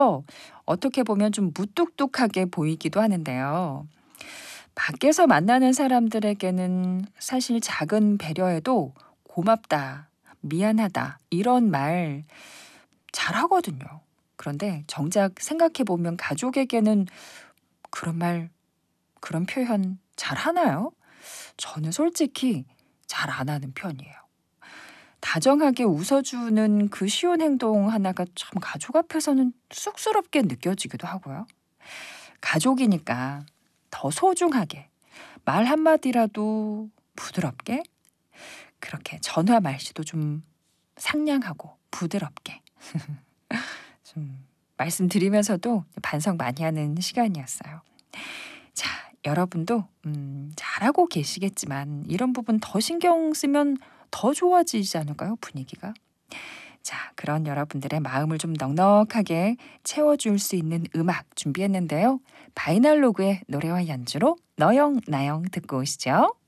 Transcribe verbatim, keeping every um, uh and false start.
어떻게 보면 좀 무뚝뚝하게 보이기도 하는데요. 밖에서 만나는 사람들에게는 사실 작은 배려에도 고맙다, 미안하다 이런 말 잘하거든요. 그런데 정작 생각해 보면 가족에게는 그런 말, 그런 표현 잘하나요? 저는 솔직히 잘 안 하는 편이에요. 다정하게 웃어주는 그 쉬운 행동 하나가 참 가족 앞에서는 쑥스럽게 느껴지기도 하고요. 가족이니까 더 소중하게 말 한마디라도 부드럽게 그렇게 전화 말씨도 좀 상냥하고 부드럽게 좀 말씀드리면서도 반성 많이 하는 시간이었어요. 자, 여러분도 음, 잘하고 계시겠지만 이런 부분 더 신경 쓰면 더 좋아지지 않을까요? 분위기가. 자, 그런 여러분들의 마음을 좀 넉넉하게 채워줄 수 있는 음악 준비했는데요. 바이널로그의 노래와 연주로 너영 나영 듣고 오시죠.